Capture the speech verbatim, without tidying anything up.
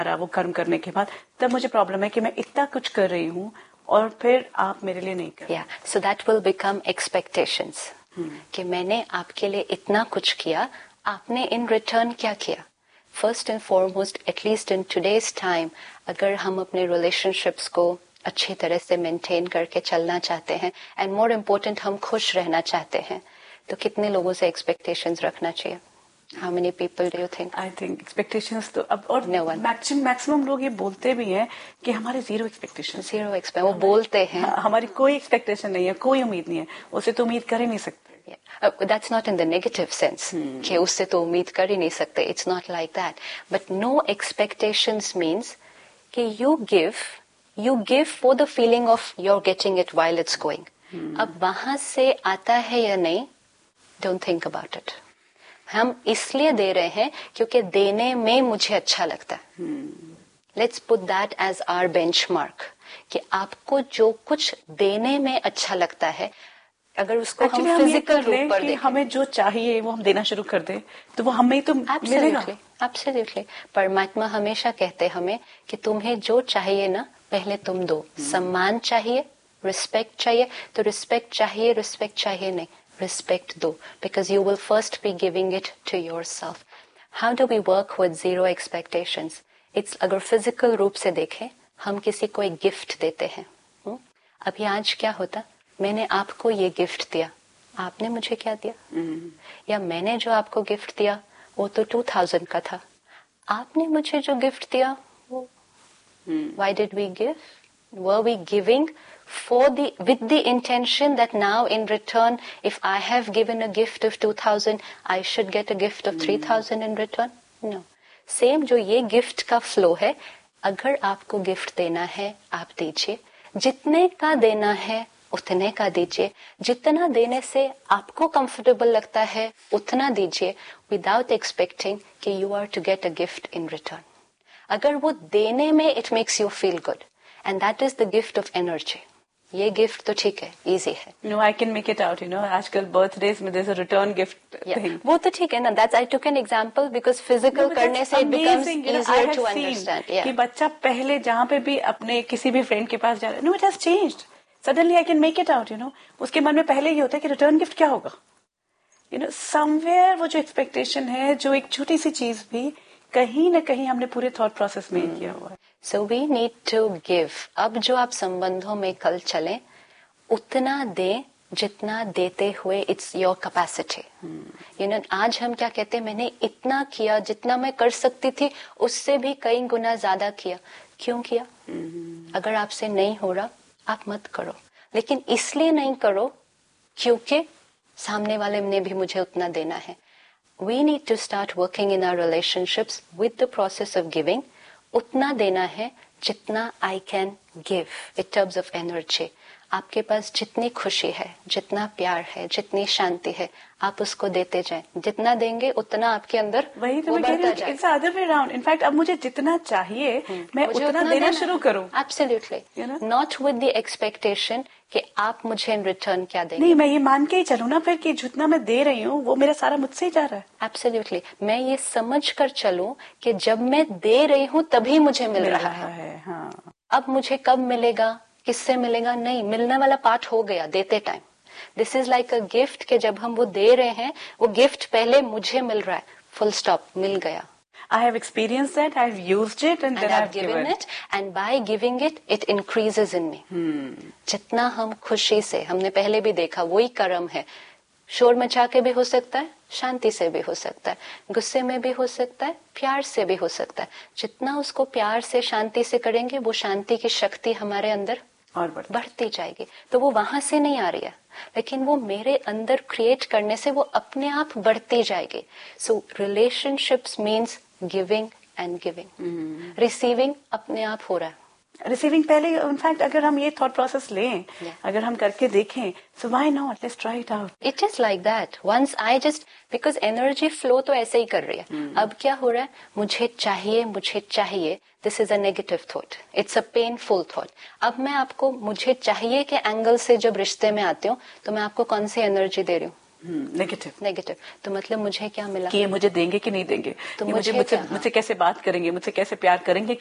वो कर्म करने के बाद, तब मुझे प्रॉब्लम है कि मैं इतना कुछ कर रही हूँ और फिर आप मेरे लिए नहीं कर। या so that will become expectations कि मैंने आपके लिए इतना कुछ किया, आपने इन रिटर्न क्या किया। First and foremost, at least in today's time, अगर हम अपने रिलेशनशिप्स को अच्छी तरह से मेंटेन करके चलना चाहते हैं एंड मोर इम्पोर्टेंट हम खुश रहना चाहते हैं, तो कितने लोगों से एक्सपेक्टेशंस रखना चाहिए? How many people do you think? I think expectations तो अब और No one. मैक्सिमम मैक्सिमम लोग ये बोलते भी हैं कि हमारे जीरो एक्सपेक्टेशन। जीरो एक्सपेक्ट वो बोलते हैं। हमारी कोई एक्सपेक्टेशन नहीं है, कोई उम्मीद नहीं है, उससे तो उम्मीद कर ही नहीं सकते। That's not in the negative sense कि उससे तो उम्मीद कर ही नहीं सकते. It's not like that. But no expectations means कि you give, you give for the feeling of you're getting it while it's going. अब वहां से आता है या नहीं, don't think about it. हम इसलिए दे रहे हैं क्योंकि देने में मुझे अच्छा लगता है। Let's put that as our benchmark कि आपको जो कुछ देने में अच्छा लगता है, अगर उसको Actually, हम फिजिकल रूप पर देखें, हमें जो चाहिए वो हम देना शुरू कर दें तो वो हमें तो मिलेगा। एब्सोल्युटली। परमात्मा हमेशा कहते हमें कि तुम्हें जो चाहिए ना पहले तुम दो। सम्मान चाहिए, रिस्पेक्ट चाहिए, तो रिस्पेक्ट चाहिए, रिस्पेक्ट चाहिए नहीं, respect do, because you will first be giving it to yourself. How do we work with zero expectations? It's अगर physical रूप से देखें, हम किसी को एक गिफ्ट देते हैं। हुँ? अभी आज क्या होता, मैंने आपको ये गिफ्ट दिया, आपने मुझे क्या दिया? mm-hmm. या मैंने जो आपको गिफ्ट दिया वो तो टू थाउजेंड का था, आपने मुझे जो गिफ्ट दिया वो mm. Why did we give? Were we giving for the with the intention that now in return if I have given a gift of two thousand I should get a gift of three thousand in return? No. Same जो ये gift का flow है, अगर आपको gift देना है आप दीजिए, जितने का देना है उतने का दीजिए, जितना देने से आपको comfortable लगता है उतना दीजिए, without expecting कि you are to get a gift in return. अगर वो देने में it makes you feel good and that is the gift of energy. ये गिफ्ट तो ठीक है, इजी है। No I can make it out, you know आजकल बर्थडेज में there is a return gift thing, वो तो ठीक है ना। That's I took an example because physical करने से it becomes easier to understand कि बच्चा पहले जहाँ पे भी अपने किसी भी फ्रेंड के पास जा रहा है, no it has changed, suddenly I can make it out, you know उसके मन में पहले ये होता है कि रिटर्न गिफ्ट क्या होगा, यू नो समवेयर वो जो एक्सपेक्टेशन है, जो एक छोटी सी चीज भी कहीं ना कहीं हमने पूरे थॉट प्रोसेस में किया हुआ है। So we need to give. अब जो आप संबंधों में कल चले उतना दे जितना देते हुए it's your capacity. You know आज हम क्या कहते हैं, मैंने इतना किया जितना मैं कर सकती थी, उससे भी कई गुना ज्यादा किया। क्यों किया? hmm. अगर आपसे नहीं हो रहा आप मत करो, लेकिन इसलिए नहीं करो क्योंकि सामने वाले ने भी मुझे उतना देना है। We need to start working in our relationships with the process of giving. उतना देना है जितना I can give in terms of energy. आपके पास जितनी खुशी है, जितना प्यार है, जितनी शांति है, आप उसको देते जाएं। जितना देंगे उतना आपके अंदर वही तो मैं कह रही हूँ, it's other way around. In fact अब मुझे जितना चाहिए hmm. मैं उतना, उतना देना शुरू करूँ। Absolutely, not with the expectation कि आप मुझे इन रिटर्न क्या देंगे। नहीं, मैं ये मान के ही चलूँ ना फिर कि जितना मैं दे रही हूँ वो मेरा सारा मुझसे ही जा रहा है। एब्सोल्युटली, मैं ये समझ कर चलूँ कि जब मैं दे रही हूँ तभी मुझे मिल, मिल रहा, रहा है, है हाँ। अब मुझे कब मिलेगा, किससे मिलेगा, नहीं, मिलने वाला पार्ट हो गया देते time. This is like a gift कि जब हम वो दे रहे हैं वो गिफ्ट पहले मुझे मिल रहा है, फुल स्टॉप, मिल गया। I have experienced that, I have used it and, and then I have given, given it. And by giving it, it increases in me. Hmm. जितना हम खुशी से, हमने पहले भी देखा, वही कर्म है। शोर मचा के भी हो सकता है, शांति से भी हो सकता है, गुस्से में भी हो सकता है, प्यार से भी हो सकता है। जितना उसको प्यार से, शांति से करेंगे, वो शांति की शक्ति हमारे अंदर और बढ़ती जाएगी। तो वो वहां से नहीं आ रही है, लेकिन वो मेरे अंदर क्रिएट करने से वो अपने आप बढ़ती जाएगी। सो relationships means giving and giving. Receiving अपने आप हो रहा है। रिसीविंग पहले, इनफैक्ट अगर हम ये थॉट प्रोसेस लें, yeah. अगर हम करके देखें, so why not, let's try it out. It is like that. Once I just, because energy flow तो ऐसे ही कर रही है। hmm. अब क्या हो रहा है, मुझे चाहिए, मुझे चाहिए, this is a negative thought, it's a painful thought. अब मैं आपको मुझे चाहिए के एंगल से जब रिश्ते में आती हूँ तो मैं आपको कौन सी एनर्जी दे रही हूँ? Negative negative. तो मतलब मुझे क्या मिला कि ये मुझे देंगे कि नहीं देंगे, तो ये मुझे मुझे क्या, मुझसे कैसे बात करेंगे, मुझसे कैसे प्यार करेंगे